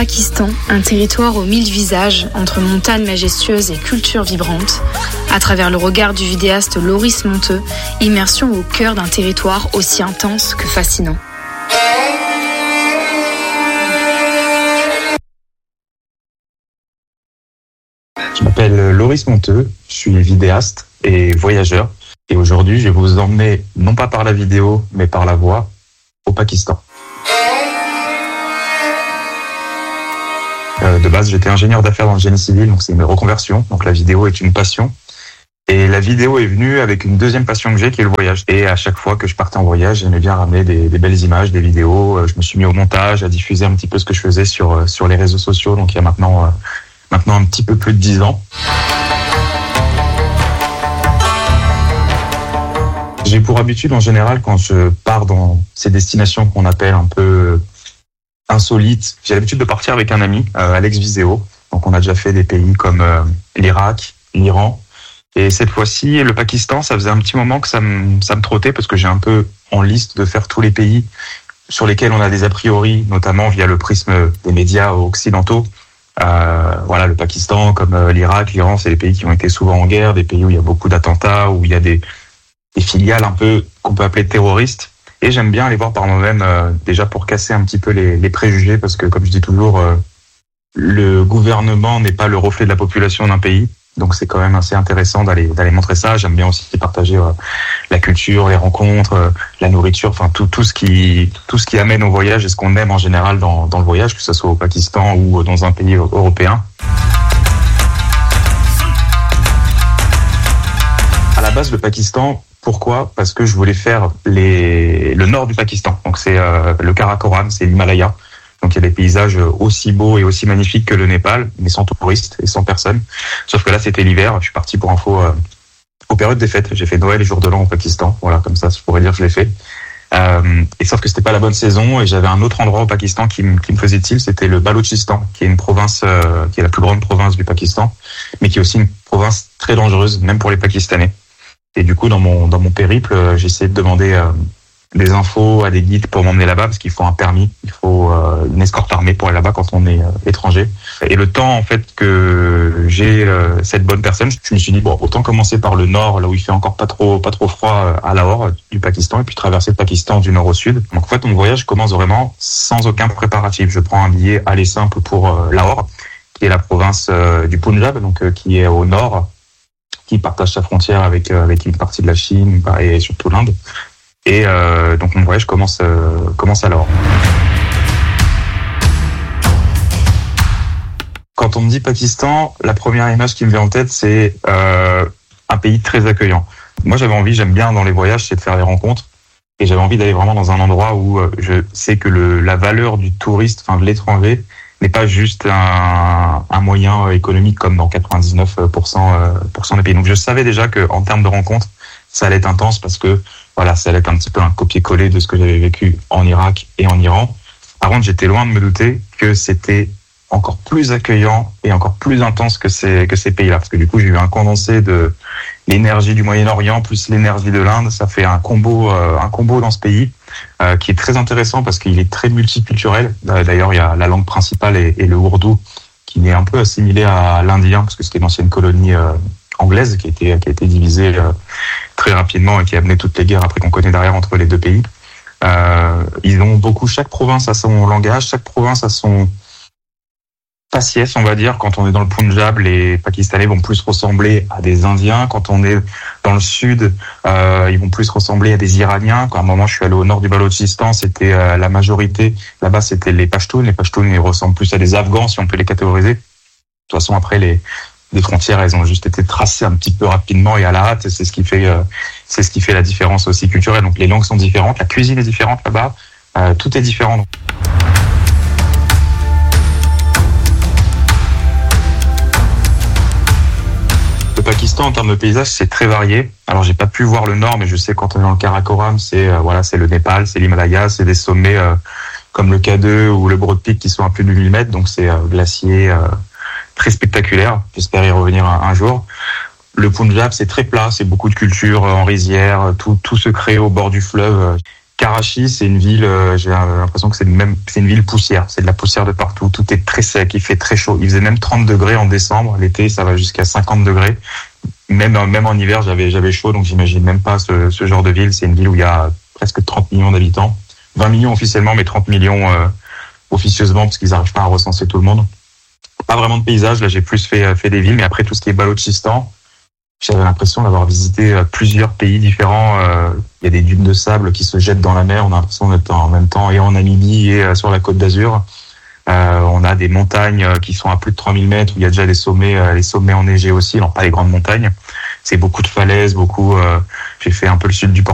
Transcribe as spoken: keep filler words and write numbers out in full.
Pakistan, un territoire aux mille visages, entre montagnes majestueuses et cultures vibrantes. À travers le regard du vidéaste Loris Monteux, immersion au cœur d'un territoire aussi intense que fascinant. Je m'appelle Loris Monteux, je suis vidéaste et voyageur. Et aujourd'hui, je vais vous emmener, non pas par la vidéo, mais par la voix, au Pakistan. Euh, de base, j'étais ingénieur d'affaires dans le génie civil, donc c'est une reconversion. Donc la vidéo est une passion. Et la vidéo est venue avec une deuxième passion que j'ai, qui est le voyage. Et à chaque fois que je partais en voyage, j'aimais bien ramener des, des belles images, des vidéos. Je me suis mis au montage, à diffuser un petit peu ce que je faisais sur, sur les réseaux sociaux. Donc il y a maintenant, euh, maintenant un petit peu plus de dix ans. J'ai pour habitude, en général, quand je pars dans ces destinations qu'on appelle un peu insolites, j'ai l'habitude de partir avec un ami, euh, Alex Viseo. Donc, on a déjà fait des pays comme euh, l'Irak, l'Iran. Et cette fois-ci, le Pakistan, ça faisait un petit moment que ça me, ça me trottait parce que j'ai un peu en liste de faire tous les pays sur lesquels on a des a priori, notamment via le prisme des médias occidentaux. Euh, voilà, le Pakistan, comme euh, l'Irak, l'Iran, c'est des pays qui ont été souvent en guerre, des pays où il y a beaucoup d'attentats, où il y a des des filiales un peu qu'on peut appeler terroristes. Et j'aime bien aller voir par moi-même, euh, déjà pour casser un petit peu les, les préjugés, parce que comme je dis toujours, euh, le gouvernement n'est pas le reflet de la population d'un pays. Donc c'est quand même assez intéressant d'aller d'aller montrer ça. J'aime bien aussi partager euh, la culture, les rencontres, euh, la nourriture, enfin tout tout ce qui tout ce qui amène au voyage et ce qu'on aime en général dans dans le voyage, que ce soit au Pakistan ou dans un pays européen. À la base, le Pakistan, pourquoi ? Parce que je voulais faire les... le nord du Pakistan. Donc c'est euh, le Karakoram, c'est l'Himalaya. Donc il y a des paysages aussi beaux et aussi magnifiques que le Népal, mais sans touristes et sans personne. Sauf que là, c'était l'hiver. Je suis parti pour info euh, aux périodes des fêtes. J'ai fait Noël et Jour de l'An au Pakistan. Voilà, comme ça, je pourrais dire que je l'ai fait. Euh, et sauf que c'était pas la bonne saison et j'avais un autre endroit au Pakistan qui, m- qui me faisait tilt, c'était le Balochistan, qui est une province, euh, qui est la plus grande province du Pakistan, mais qui est aussi une province très dangereuse, même pour les Pakistanais. Et du coup, dans mon dans mon périple, euh, j'ai essayé de demander euh, des infos à des guides pour m'emmener là-bas, parce qu'il faut un permis, il faut euh, une escorte armée pour aller là-bas quand on est euh, étranger. Et le temps, en fait, que j'ai euh, cette bonne personne, je me suis dit bon, autant commencer par le nord, là où il fait encore pas trop pas trop froid, euh, à Lahore du Pakistan, et puis traverser le Pakistan du nord au sud. Donc en fait, mon voyage commence vraiment sans aucun préparatif. Je prends un billet aller simple pour euh, Lahore, qui est la province euh, du Punjab, donc euh, qui est au nord, qui partage sa frontière avec euh, avec une partie de la Chine et surtout l'Inde. Et euh, donc mon voyage commence euh, commence alors. Quand on me dit Pakistan, la première image qui me vient en tête, c'est euh, un pays très accueillant. Moi, j'avais envie, j'aime bien dans les voyages, c'est de faire des rencontres, et j'avais envie d'aller vraiment dans un endroit où euh, je sais que le la valeur du touriste, enfin de l'étranger, n'est pas juste un, un moyen économique comme dans quatre-vingt-dix-neuf pour cent, euh, pour cent des pays. Donc je savais déjà que en termes de rencontres, ça allait être intense parce que voilà, ça allait être un petit peu un copier-coller de ce que j'avais vécu en Irak et en Iran. Par contre, j'étais loin de me douter que c'était encore plus accueillant et encore plus intense que ces que ces pays-là, parce que du coup, j'ai eu un condensé de l'énergie du Moyen-Orient plus l'énergie de l'Inde. Ça fait un combo, euh, un combo dans ce pays euh, qui est très intéressant parce qu'il est très multiculturel. D'ailleurs, il y a la langue principale et, et le ourdou qui est un peu assimilé à l'indien parce que c'était une ancienne colonie euh, anglaise qui a été qui a été divisée euh, très rapidement et qui a amené toutes les guerres après qu'on connaît derrière entre les deux pays. Euh, ils ont beaucoup, chaque province a son langage, chaque province a son faciès, on va dire. Quand on est dans le Punjab, les Pakistanais vont plus ressembler à des Indiens. Quand on est dans le sud, euh, ils vont plus ressembler à des Iraniens. Quand à un moment, je suis allé au nord du Balochistan, c'était euh, la majorité. Là-bas, c'était les Pashtuns. Les Pashtuns, ils ressemblent plus à des Afghans, si on peut les catégoriser. De toute façon, après, les, les frontières, elles ont juste été tracées un petit peu rapidement et à la hâte. C'est ce qui fait, euh, c'est ce qui fait la différence aussi culturelle. Donc, les langues sont différentes, la cuisine est différente là-bas. Euh, tout est différent. Donc. Le Pakistan, en termes de paysage, c'est très varié. Alors, j'ai pas pu voir le nord, mais je sais quand on est dans le Karakoram, c'est euh, voilà, c'est le Népal, c'est l'Himalaya, c'est des sommets euh, comme le K deux ou le Broad Peak qui sont à plus de mille mètres, donc c'est euh, glacier, euh, très spectaculaire. J'espère y revenir un, un jour. Le Punjab, c'est très plat, c'est beaucoup de culture euh, en rizière, tout tout se crée au bord du fleuve. Karachi, c'est une ville, euh, j'ai l'impression que c'est même, c'est une ville poussière. C'est de la poussière de partout. Tout est très sec. Il fait très chaud. Il faisait même trente degrés en décembre. L'été, ça va jusqu'à cinquante degrés. Même, même en hiver, j'avais, j'avais chaud. Donc, j'imagine même pas ce, ce genre de ville. C'est une ville où il y a presque trente millions d'habitants. vingt millions officiellement, mais trente millions, euh, officieusement, parce qu'ils n'arrivent pas à recenser tout le monde. Pas vraiment de paysage. Là, j'ai plus fait, fait des villes. Mais après, tout ce qui est Balochistan, j'avais l'impression d'avoir visité plusieurs pays différents. Il y a des dunes de sable qui se jettent dans la mer. On a l'impression d'être en même temps et en Namibie et sur la Côte d'Azur. Euh, on a des montagnes qui sont à plus de trois mille mètres où il y a déjà des sommets, les sommets enneigés aussi. Alors pas les grandes montagnes. C'est beaucoup de falaises, beaucoup. Euh, j'ai fait un peu le sud du Portugal.